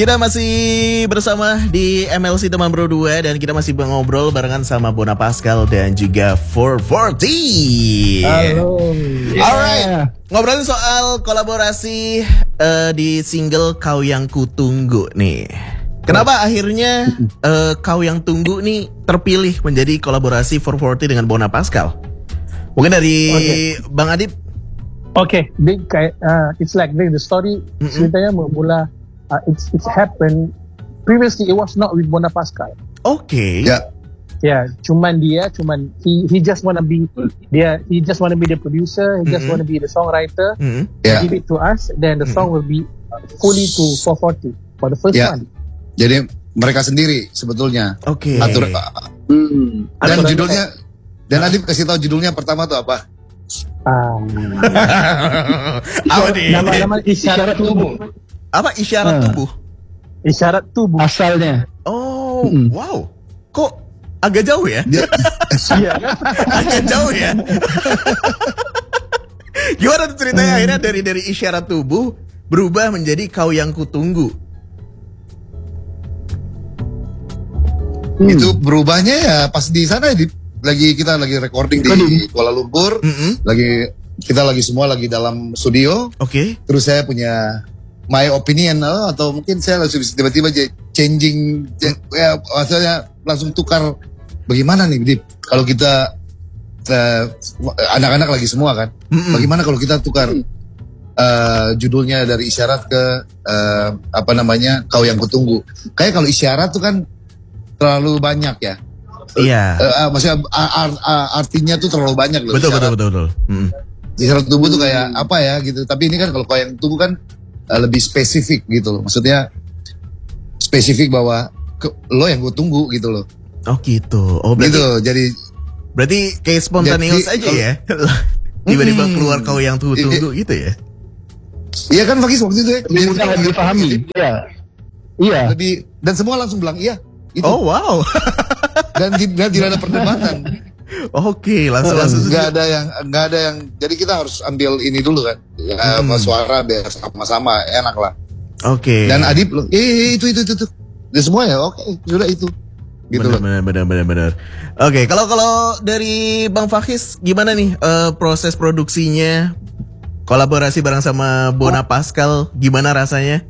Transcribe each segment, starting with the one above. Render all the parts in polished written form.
Kita masih bersama di MLC Teman Bro 2 dan kita masih ngobrol barengan sama Bona Pascal dan juga 440. Halo. Alright, ngobrolin soal kolaborasi di single Kau Yang Kutunggu nih. Kenapa akhirnya Kau Yang Tunggu nih terpilih menjadi kolaborasi 440 dengan Bona Pascal? Mungkin dari Bang Adib. Okay, it's like the story ceritanya bermula. It's happened previously. It was not with Bona Pascal. Okay. Yeah, he just wanna be the producer. He just wanna be the songwriter. Give it to us, then the song will be fully to 440 for the first one. Jadi mereka sendiri sebetulnya. Oke. Dan judulnya, dan Adib kasih tahu judulnya pertama tuh apa? Apa nih? Nama isyarat tubuh. Apa isyarat tubuh? Isyarat tubuh asalnya. Oh, wow. Kok agak jauh ya? Iya. Agak jauh ya. Gimana tuh ceritanya akhirnya dari isyarat tubuh berubah menjadi Kau Yang Kutunggu? Itu berubahnya ya pas di sana kita lagi recording di Kuala Lumpur. Kita semua lagi dalam studio. Oke. Terus saya punya my opinion atau mungkin saya langsung tiba-tiba changing ya, maksudnya langsung tukar bagaimana nih Dip kalau kita anak-anak lagi semua kan. Bagaimana kalau kita tukar judulnya dari isyarat ke Kau Yang Kutunggu. Kayak kalau isyarat tuh kan terlalu banyak ya. Iya. Maksudnya artinya tuh terlalu banyak loh. Betul. Isyarat tubuh tuh kayak apa ya gitu. Tapi ini kan kalau Kau Yang Tunggu kan lebih spesifik gitu loh. Maksudnya spesifik bahwa lo yang gue tunggu gitu loh. Oh gitu. Oh berarti gitu. Berarti kayak spontaneous aja ya. Tiba-tiba keluar Kau Yang Tunggu gitu ya. Iya kan Fakis waktu itu ya. Lebih mudah dipahami. Iya. Dan semua langsung bilang iya. Itu. Oh wow. Dan tidak ada perdebatan. Oke, langsung nggak ada yang jadi kita harus ambil ini dulu kan. Suara biar sama-sama enak lah. Oke. Dan Adib loh, itu. Dan semua ya oke, sudah itu. Gitu benar. Oke, kalau dari Bang Fakis gimana nih proses produksinya? Kolaborasi bareng sama Bona Pascal gimana rasanya?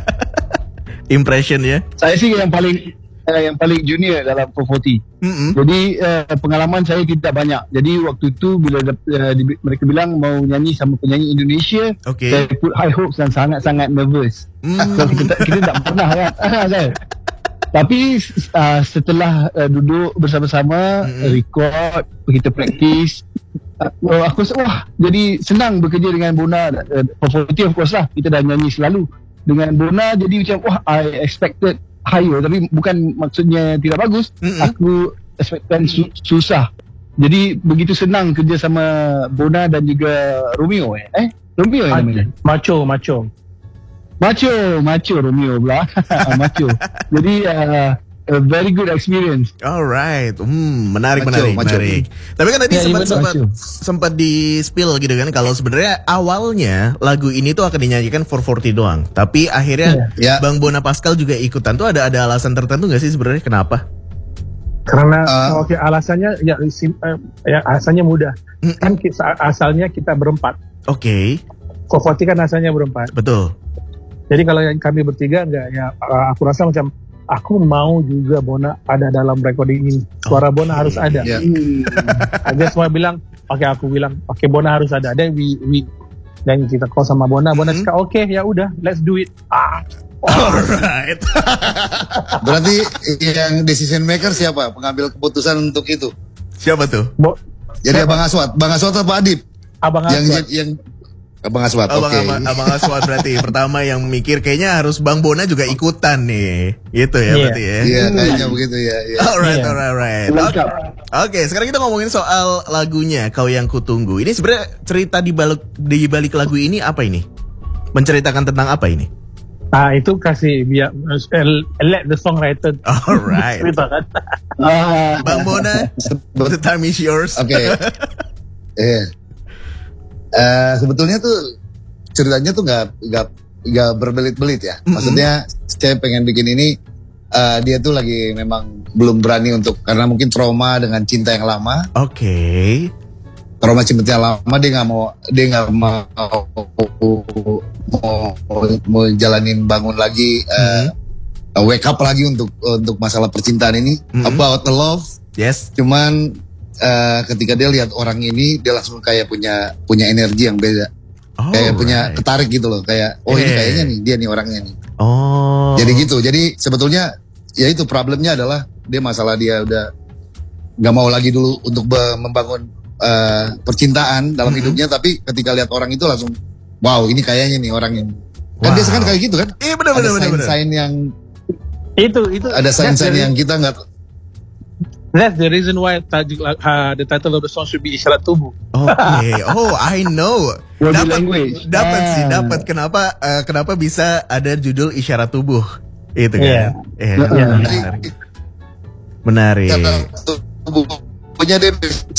Impression ya? Saya sih yang paling junior dalam 440. Jadi pengalaman saya tidak banyak. Jadi waktu itu bila mereka bilang mau nyanyi sama penyanyi Indonesia, saya put high hopes dan sangat-sangat nervous. So, kita tak pernah kan. Tapi setelah duduk bersama-sama, record, kita practice, aku rasa jadi senang bekerja dengan Bona. 440 of course lah, kita dah nyanyi selalu dengan Bona. Jadi macam I expected higher, tapi bukan maksudnya tidak bagus. Aku expectkan susah. Jadi begitu senang kerja sama Bona dan juga Romeo. Romeo namanya. Macho Romeo pula. Macho. Jadi a very good experience. Alright, menarik. Tapi kan tadi sempat di spill gitu kan, kalau sebenarnya awalnya lagu ini tuh akan dinyanyikan 440 doang. Tapi akhirnya Bang Bona Pascal juga ikutan. Tuh ada alasan tertentu nggak sih sebenarnya kenapa? Karena alasannya asalnya mudah. Kan asalnya kita berempat. Oke. 440 kan asalnya berempat. Betul. Jadi kalau yang kami bertiga aku rasa macam aku mau juga Bona ada dalam recording ini. Suara Bona harus ada. Dia semua bilang, aku bilang, Bona harus ada. Dan dan kita call sama Bona cakap, oke, ya udah, let's do it. Alright. Berarti yang decision maker siapa? Pengambil keputusan untuk itu? Siapa tuh? Jadi Abang Aswad apa Adib? Abang Aswad. Abang Aswad, oke. Abang Aswad berarti pertama yang mikir kayaknya harus Bang Bona juga ikutan nih. Gitu ya berarti ya. Iya, kayaknya begitu ya. Alright. Oke, sekarang kita ngomongin soal lagunya Kau Yang Kutunggu. Ini sebenarnya cerita di balik lagu ini apa ini? Menceritakan tentang apa ini? Itu kasih biar let the songwriter. Alright. Ceritakan. Bang Bona, the time is yours. Oke. Sebetulnya tuh ceritanya tuh nggak gak berbelit-belit ya. Maksudnya saya pengen bikin ini dia tuh lagi memang belum berani untuk, karena mungkin trauma dengan cinta yang lama. Oke. Trauma cinta yang lama, dia nggak mau jalanin bangun lagi, wake up lagi untuk masalah percintaan ini, about the love. Yes. Cuman ketika dia lihat orang ini, dia langsung kayak punya energi yang beda. Kayak punya ketarik gitu loh, kayak ini kayaknya nih dia nih orangnya nih. Jadi gitu. Jadi sebetulnya ya itu problemnya adalah dia udah nggak mau lagi dulu untuk membangun percintaan dalam hidupnya, tapi ketika lihat orang itu langsung wow, ini kayaknya nih orangnya. Kan biasa kan kayak gitu kan? Iya benar. Sign yang itu ada sign yang kita nggak. That's the reason why the title of the song should be Isyarat Tubuh. Okay. I know. Dapat. Kenapa bisa ada judul Isyarat Tubuh? Itu kan. Menarik. Punya dia.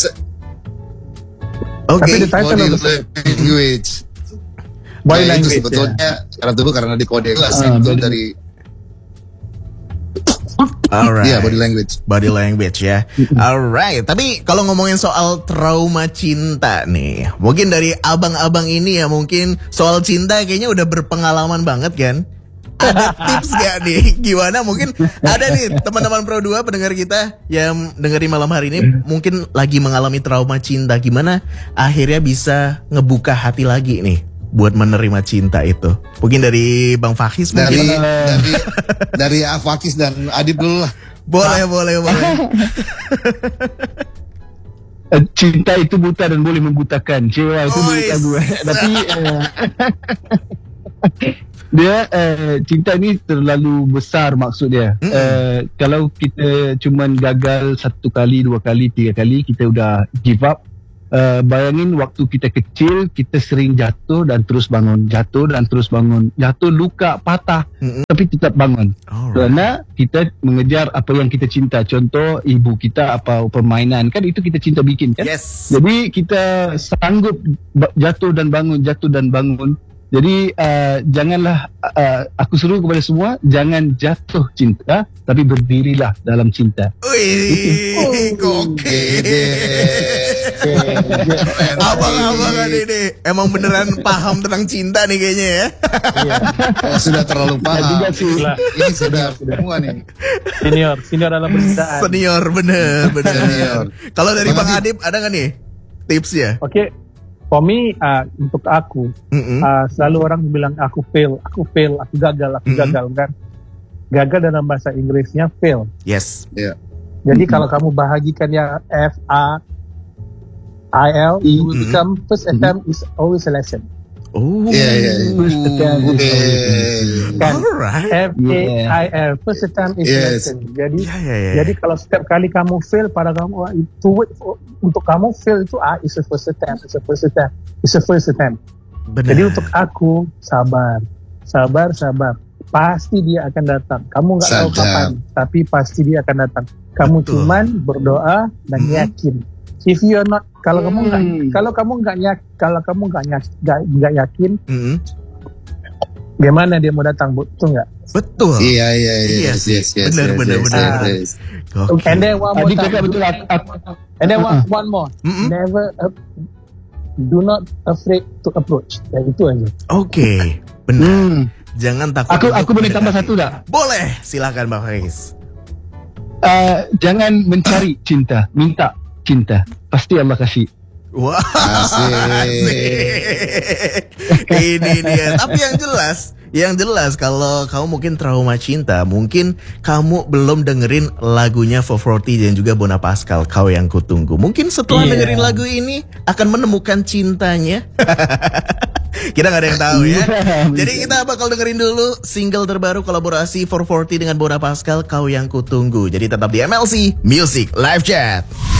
Tapi the title of the language. Body language. Itu sebetulnya Isyarat Tubuh karena di kode itu dari Alright. Iya, body language ya. Alright. Tapi kalau ngomongin soal trauma cinta nih, mungkin dari abang-abang ini ya, mungkin soal cinta kayaknya udah berpengalaman banget kan? Ada tips gak nih? Gimana? Mungkin ada nih teman-teman Pro 2 pendengar kita yang dengerin malam hari ini mungkin lagi mengalami trauma cinta. Gimana akhirnya bisa ngebuka hati lagi nih buat menerima cinta itu? Mungkin dari Bang Fakis mungkin. Dari Fakis dan Adib dulu lah. Boleh. Cinta itu buta dan boleh membutakan. Cewa itu buta gue. Tapi dia cinta ini terlalu besar maksud dia. Kalau kita cuman gagal 1 kali, 2 kali, 3 kali, kita udah give up. Bayangin waktu kita kecil, kita sering jatuh dan terus bangun, jatuh luka, patah, tapi tetap bangun. Karena kita mengejar apa yang kita cinta. Contoh ibu kita apa permainan, kan itu kita cinta bikin kan. Yes. Jadi kita sanggup jatuh dan bangun. Jadi janganlah, aku seru kepada semua, jangan jatuh cinta, tapi berdirilah dalam cinta. Wih, gokil. Abang-abangan ini emang beneran paham tentang cinta nih kayaknya ya. Sudah terlalu paham. Ini sudah semua nih. Senior dalam percintaan. Senior bener. Kalau dari Bang Adib ada nggak nih tipsnya? Oke. For me, untuk aku, selalu orang bilang aku fail, aku gagal kan. Gagal dalam bahasa Inggrisnya fail. Yes. Yeah. Jadi kalau kamu bahagikan ya FAIL, you will become first attempt is always a lesson. First attempt is Alright. FAIL, first attempt is a lesson. Jadi kalau setiap kali kamu fail, pada kamu itu untuk kamu fail itu is a first attempt. Benar. Jadi untuk aku sabar. Pasti dia akan datang. Kamu nggak tahu kapan, tapi pasti dia akan datang. Kamu cuman berdoa dan yakin. If you are not, kalau kamu nggak yakin, gimana dia mau datang? Betul nggak? Betul. Iya. Yes. Benar. And then one more time. And then one more. Never, do not afraid to approach. Ya itu aja. Oke, benar. Jangan takut. Aku boleh tambah satu tak? Boleh, silakan Bang Faiz. Jangan mencari cinta, minta cinta. Pasti Allah kasih. Wah, ini dia. Tapi yang jelas kalau kamu mungkin trauma cinta, mungkin kamu belum dengerin lagunya 440 dan juga Bona Pascal, Kau Yang Kutunggu. Mungkin setelah dengerin lagu ini akan menemukan cintanya. Kita gak ada yang tahu ya. Jadi kita bakal dengerin dulu single terbaru kolaborasi 440 dengan Bona Pascal, Kau Yang Kutunggu. Jadi tetap di MLC Music Live Chat.